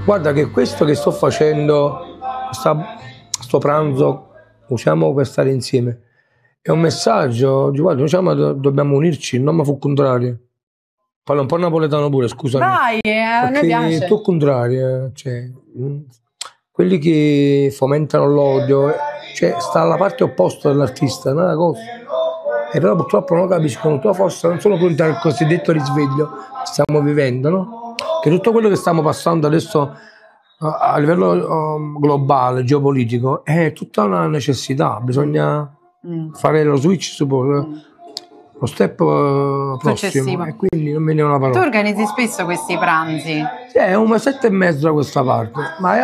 Guarda che questo che sto facendo, sto pranzo, usiamo per stare insieme, è un messaggio, guarda, diciamo, dobbiamo unirci, non mi fu contrario. Parlo un po' napoletano pure, scusami. Vai, a noi piace. Perché tu contrario, cioè, quelli che fomentano l'odio, cioè, sta alla parte opposta dell'artista, non è una cosa. E però purtroppo non capiscono, forse non sono pronti al cosiddetto risveglio che stiamo vivendo, no? Che tutto quello che stiamo passando adesso a livello globale, geopolitico, è tutta una necessità, bisogna fare lo switch su lo step prossimo e quindi non me ne ho una Tu parola. organizzi spesso questi pranzi? Sì, è un mesetto e mezzo da questa parte, ma